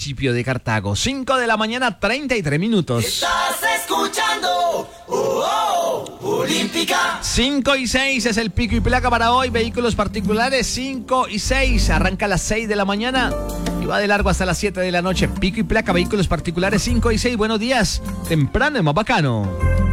municipio de Cartago. 5 de la mañana, 33 minutos. Estás escuchando Olímpica. 5 y 6 es el pico y placa para hoy. Vehículos particulares 5 y 6. Arranca a las 6 de la mañana y va de largo hasta las 7 de la noche. Pico y placa, vehículos particulares 5 y 6. Buenos días. Temprano es más bacano.